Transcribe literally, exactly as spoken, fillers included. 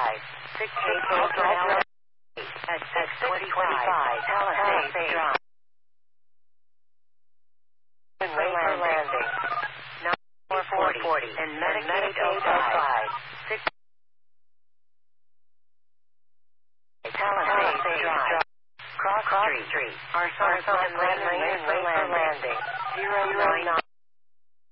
outside. six eight Ultra at six twenty-five. Palisades Drive. Wait for landing. nine four forty. And Medicaid outside. six Palisades Drive. Cross Street. Our Southern Lane, wait for landing. zero nine.